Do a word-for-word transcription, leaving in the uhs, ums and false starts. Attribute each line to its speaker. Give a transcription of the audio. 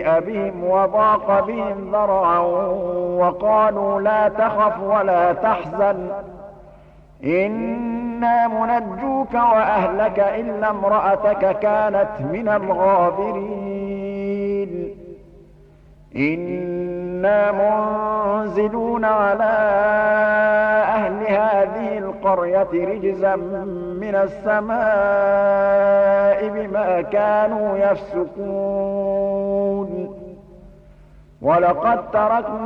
Speaker 1: سيء بهم وضاق بهم ذرعا وقالوا لا تخف ولا تحزن إنا منجوك وأهلك إلا امرأتك كانت من الغابرين إنا منزلون على أهل هذه القرية رجزا من السماء بما كانوا يفسقون ولقد تركنا